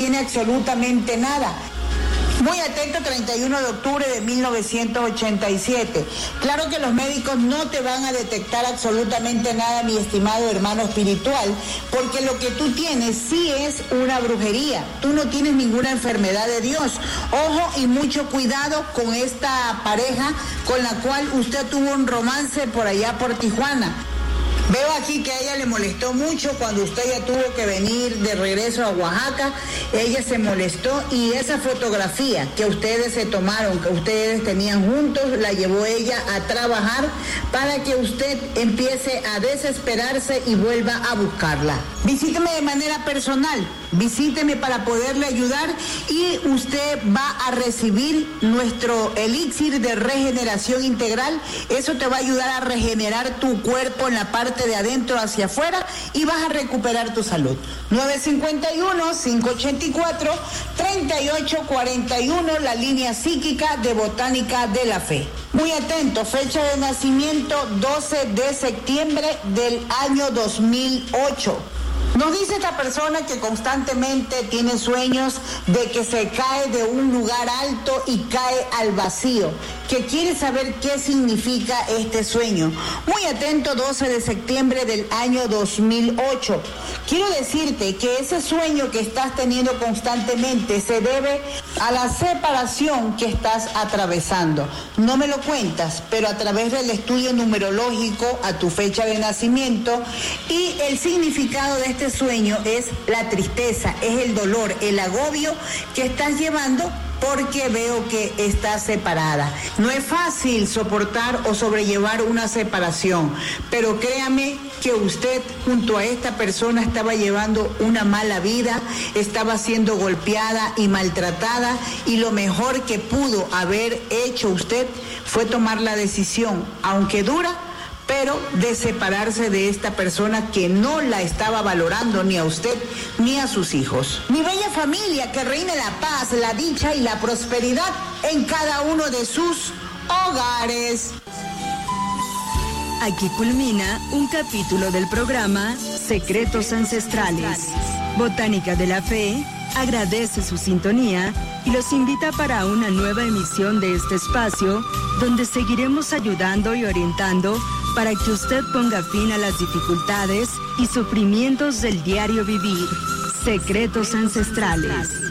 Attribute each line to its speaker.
Speaker 1: tiene absolutamente nada. Muy atento, 31 de octubre de 1987. Claro que los médicos no te van a detectar absolutamente nada, mi estimado hermano espiritual, porque lo que tú tienes sí es una brujería. Tú no tienes ninguna enfermedad de Dios. Ojo y mucho cuidado con esta pareja con la cual usted tuvo un romance por allá por Tijuana. Veo aquí que a ella le molestó mucho cuando usted ya tuvo que venir de regreso a Oaxaca. Ella se molestó y esa fotografía que ustedes se tomaron, que ustedes tenían juntos, la llevó ella a trabajar para que usted empiece a desesperarse y vuelva a buscarla. Visíteme de manera personal, visíteme para poderle ayudar y usted va a recibir nuestro elixir de regeneración integral. Eso te va a ayudar a regenerar tu cuerpo en la parte de adentro hacia afuera y vas a recuperar tu salud. 951-584-3841, la línea psíquica de Botánica de la Fe. Muy atento, fecha de nacimiento 12 de septiembre del año 2008. Nos dice esta persona que constantemente tiene sueños de que se cae de un lugar alto y cae al vacío, que quiere saber qué significa este sueño. Muy atento, 12 de septiembre del año 2008. Quiero decirte que ese sueño que estás teniendo constantemente se debe a la separación que estás atravesando. No me lo cuentas, pero a través del estudio numerológico a tu fecha de nacimiento y el significado de este sueño es la tristeza, es el dolor, el agobio que estás llevando porque veo que estás separada. No es fácil soportar o sobrellevar una separación, pero créame que usted junto a esta persona estaba llevando una mala vida, estaba siendo golpeada y maltratada y lo mejor que pudo haber hecho usted fue tomar la decisión, aunque dura, pero de separarse de esta persona que no la estaba valorando ni a usted ni a sus hijos. Mi bella familia, que reine la paz, la dicha y la prosperidad en cada uno de sus hogares.
Speaker 2: Aquí culmina un capítulo del programa Secretos Ancestrales. Botánica de la Fe agradece su sintonía y los invita para una nueva emisión de este espacio donde seguiremos ayudando y orientando para que usted ponga fin a las dificultades y sufrimientos del diario vivir. Secretos Ancestrales.